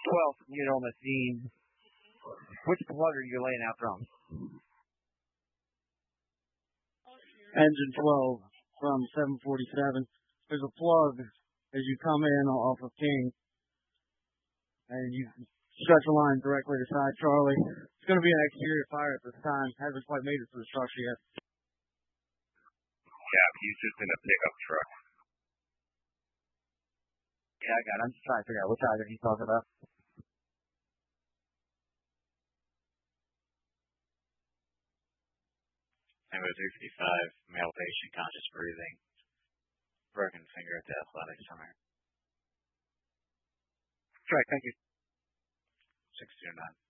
12th unit on the scene. Which plug are you laying out from? Engine 12 from 747. There's a plug as you come in off of King, and you stretch a line directly to side Charlie. It's going to be an exterior fire at this time. Hasn't quite made it to the structure yet. Yeah, he's just in a pickup truck. Yeah, I got it. I'm just trying to figure out which either he's talking about. Tango 355, male patient, conscious breathing, broken finger at the athletic center. Right, thank you. 629.